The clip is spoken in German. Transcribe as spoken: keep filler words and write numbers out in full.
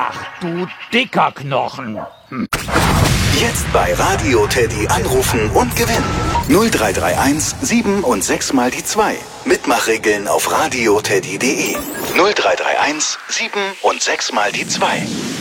Ach, du dicker Knochen. Hm. Jetzt bei Radio Teddy anrufen und gewinnen. null drei drei eins sieben und sechs mal die zwei. Mitmachregeln auf radioteddy punkt de. null drei drei eins sieben und sechs mal die zwei.